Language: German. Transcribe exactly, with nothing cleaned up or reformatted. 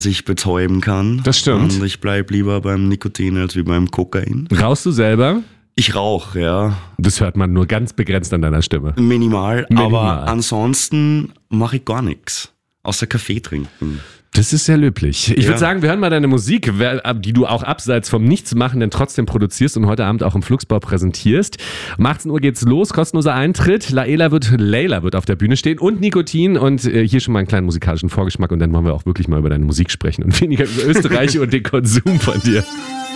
sich betäuben kann. Das stimmt. Und ich bleib lieber beim Nikotin als wie beim Kokain. Rauchst du selber? Ich rauche, ja. Das hört man nur ganz begrenzt an deiner Stimme. Minimal, Minimal. aber ansonsten mache ich gar nichts. Außer Kaffee trinken. Das ist sehr löblich. Ich Ja. würde sagen, wir hören mal deine Musik, die du auch abseits vom Nichtsmachen denn trotzdem produzierst und heute Abend auch im Flugsbau präsentierst. Um achtzehn Uhr geht's los, kostenloser Eintritt. Laela wird, Layla wird auf der Bühne stehen und Nikotin und äh, hier schon mal einen kleinen musikalischen Vorgeschmack und dann wollen wir auch wirklich mal über deine Musik sprechen und weniger über Österreich und den Konsum von dir.